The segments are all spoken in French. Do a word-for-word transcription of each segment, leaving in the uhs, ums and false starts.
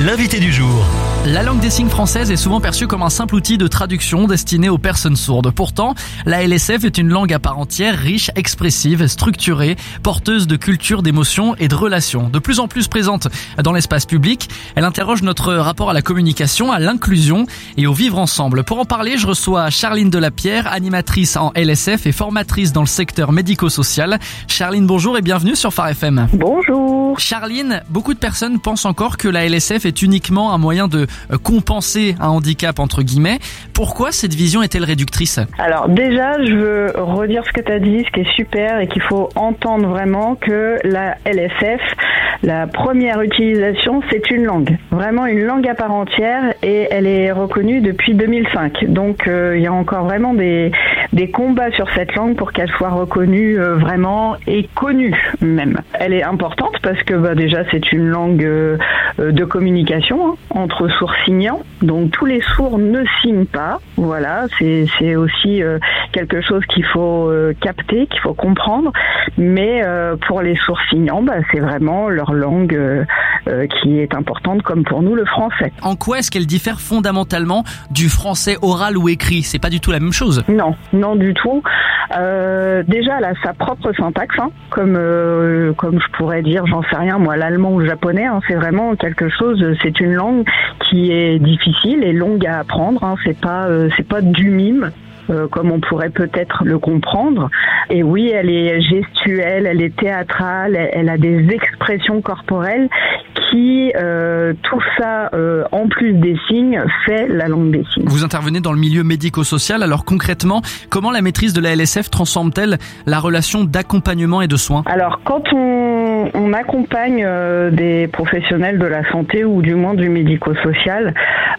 l'invité du jour. La langue des signes française est souvent perçue comme un simple outil de traduction destiné aux personnes sourdes. Pourtant, la L S F est une langue à part entière, riche, expressive, structurée, porteuse de culture, d'émotions et de relations. De plus en plus présente dans l'espace public, elle interroge notre rapport à la communication, à l'inclusion et au vivre ensemble. Pour en parler, je reçois Charline Delapierre, animatrice en L S F et formatrice dans le secteur médico-social. Charline, bonjour et bienvenue sur Phare F M. Bonjour. Charline, beaucoup de personnes pensent encore que la L S F est uniquement un moyen de compenser un handicap entre guillemets. Pourquoi cette vision est-elle réductrice ? Alors déjà, je veux redire ce que tu as dit, ce qui est super et qu'il faut entendre vraiment que la L S F, la première utilisation, c'est une langue. Vraiment une langue à part entière et elle est reconnue depuis deux mille cinq. Donc euh, il y a encore vraiment des, des combats sur cette langue pour qu'elle soit reconnue euh, vraiment et connue même. Elle est importante parce que bah, déjà c'est une langue euh, de communication hein, entre sourds-signants. Donc tous les sourds ne signent pas. Voilà, c'est, c'est aussi euh, quelque chose qu'il faut euh, capter, qu'il faut comprendre. Mais euh, pour les sourds-signants, bah, c'est vraiment leur langue euh, euh, qui est importante comme pour nous le français. En quoi est-ce qu'elle diffère fondamentalement du français oral ou écrit ? C'est pas du tout la même chose. Non, non du tout. Euh, déjà, elle a sa propre syntaxe, hein, comme euh, comme je pourrais dire, j'en sais rien, moi, l'allemand ou le japonais, hein, c'est vraiment quelque chose. C'est une langue qui est difficile et longue à apprendre. Hein, c'est pas euh, c'est pas du mime. Euh, comme on pourrait peut-être le comprendre. Et oui, elle est gestuelle, elle est théâtrale, elle, elle a des expressions corporelles qui, euh, tout ça, euh, en plus des signes, fait la langue des signes. Vous intervenez dans le milieu médico-social, alors concrètement, comment la maîtrise de la L S F transforme-t-elle la relation d'accompagnement et de soins ? Alors, quand on, on accompagne euh, des professionnels de la santé ou du moins du médico-social,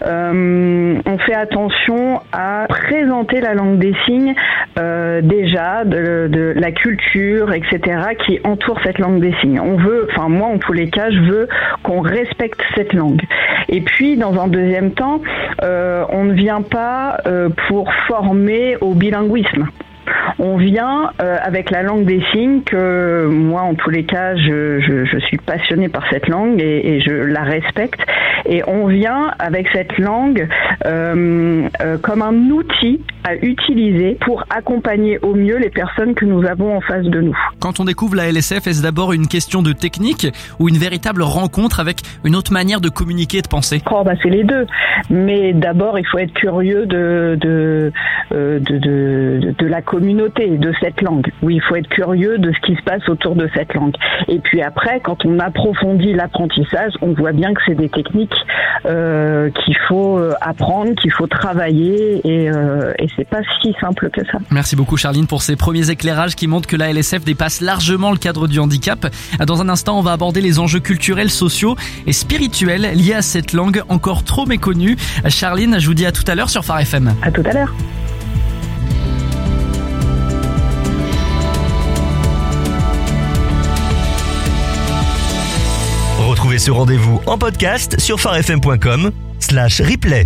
euh, on fait attention à présenter la langue des signes euh, déjà de, de la culture, et cetera qui entoure cette langue des signes. On veut, enfin moi en tous les cas, je veux qu'on respecte cette langue. Et puis dans un deuxième temps, euh, on ne vient pas euh, pour former au bilinguisme. On vient euh, avec la langue des signes que moi en tous les cas je, je, je suis passionnée par cette langue et, et je la respecte et on vient avec cette langue euh, euh, comme un outil à utiliser pour accompagner au mieux les personnes que nous avons en face de nous. Quand on découvre la L S F, est-ce d'abord une question de technique ou une véritable rencontre avec une autre manière de communiquer et de penser ? Oh bah c'est les deux, mais d'abord il faut être curieux de de de de, de, de la communauté, de cette langue. Oui, il faut être curieux de ce qui se passe autour de cette langue. Et puis après, quand on approfondit l'apprentissage, on voit bien que c'est des techniques euh, qu'il faut apprendre, qu'il faut travailler et, euh, et c'est pas si simple que ça. Merci beaucoup Charline pour ces premiers éclairages qui montrent que la L S F dépasse largement le cadre du handicap. Dans un instant, on va aborder les enjeux culturels, sociaux et spirituels liés à cette langue encore trop méconnue. Charline, je vous dis à tout à l'heure sur Phare F M. À tout à l'heure. Retrouvez ce rendez-vous en podcast sur pharefm point com slash replay.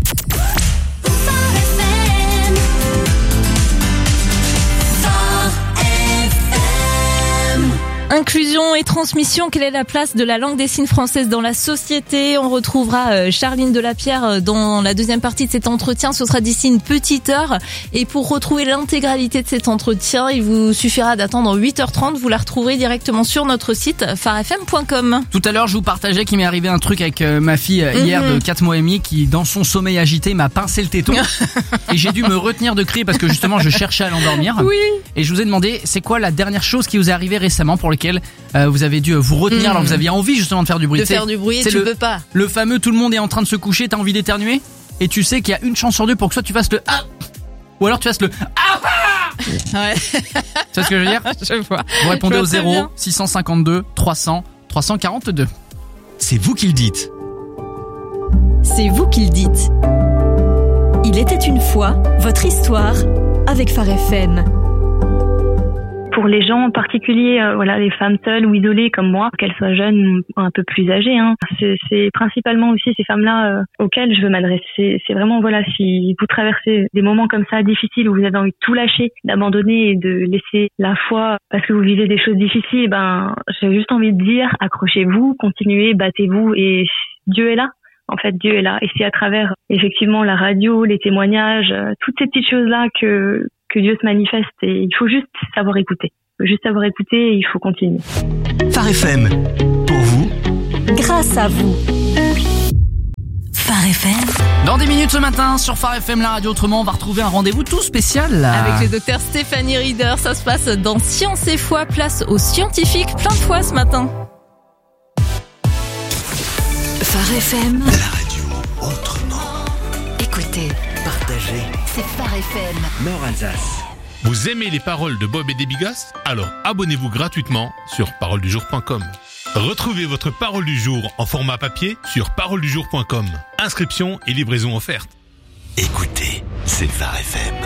Inclusion et transmission, quelle est la place de la langue des signes française dans la société ? On retrouvera Charline Delapierre dans la deuxième partie de cet entretien. Ce sera d'ici une petite heure. Et pour retrouver l'intégralité de cet entretien, il vous suffira d'attendre huit heures trente. Vous la retrouverez directement sur notre site phare f m point com. Tout à l'heure, je vous partageais qu'il m'est arrivé un truc avec ma fille hier mm-hmm. de quatre mois et demi qui, dans son sommeil agité, m'a pincé le téton. Et j'ai dû me retenir de crier parce que justement, je cherchais à l'endormir. Oui. Et je vous ai demandé, c'est quoi la dernière chose qui vous est arrivée récemment pour laquelle Euh, vous avez dû vous retenir mmh. alors que vous aviez envie justement de faire du bruit. De faire du bruit, tu le, peux pas. Le fameux tout le monde est en train de se coucher, t'as envie d'éternuer et tu sais qu'il y a une chance sur deux pour que soit tu fasses le ah ou alors tu fasses le ah. Ouais. Tu vois ce que je veux dire ? Je vois. Vous répondez vois au zéro six cent cinquante-deux trois cents trois cent quarante-deux. C'est vous qui le dites. C'est vous qui le dites. Il était une fois votre histoire avec Phare F M. Pour les gens en particulier, euh, voilà, les femmes seules ou isolées comme moi, qu'elles soient jeunes ou un peu plus âgées, hein, c'est, c'est principalement aussi ces femmes-là euh, auxquelles je veux m'adresser. C'est, c'est vraiment, voilà, si vous traversez des moments comme ça difficiles où vous avez envie de tout lâcher, d'abandonner et de laisser la foi parce que vous vivez des choses difficiles, ben, j'ai juste envie de dire, accrochez-vous, continuez, battez-vous et Dieu est là. En fait, Dieu est là. Et c'est à travers, effectivement, la radio, les témoignages, euh, toutes ces petites choses-là que, que Dieu se manifeste. Et il faut juste savoir écouter. Il faut juste savoir écouter et il faut continuer. Phare F M, pour vous, grâce à vous. Phare F M. Dans dix minutes ce matin, sur Phare F M, la radio autrement, on va retrouver un rendez-vous tout spécial. Avec le docteur Stéphanie Rieder, ça se passe dans Science et Foi, place aux scientifiques, plein de foi ce matin. Phare F M. la radio autrement. Écoutez, Partagez. c'est Phare F M. Nord Alsace. Vous aimez les paroles de Bob et des Bigas? Alors abonnez-vous gratuitement sur parole du jour point com. Retrouvez votre parole du jour en format papier sur parole du jour point com. Inscription et livraison offerte. Écoutez, c'est Phare F M.